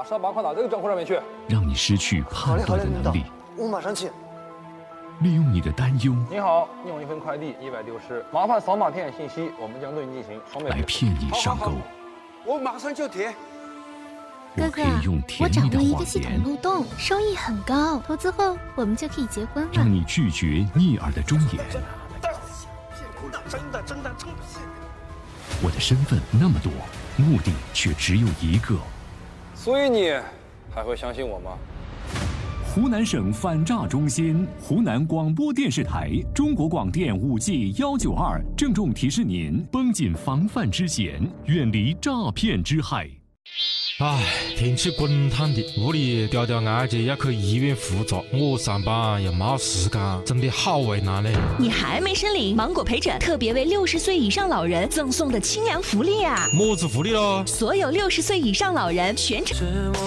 把款打这个账户上面去， 让你失去判断的能力。 我马上去。 利用你的担忧。 您好，你有一份快递100丢失，麻烦扫码填写信息，我们将对你进行双倍。 来骗你上钩。 我马上就填。 我可以用甜蜜的我掌握一谎个系统言， 漏洞，收益很高，投资后我们就可以结婚了。 让你拒绝逆耳的忠言。 真的。 我的身份那么多，目的却只有一个。 所以你还会相信我吗？ 湖南省反诈中心、湖南广播电视台、中国广电5G 192郑重提示您：绷紧防范之弦，远离诈骗之害。 唉，天气滚烫的，屋里吊吊案件要去医院复查，我上班又没时间，真的好为难嘞。 你还没申领芒果陪诊特别为60岁以上老人赠送的清凉福利啊！ 么子福利咯？ 所有60岁以上老人全程。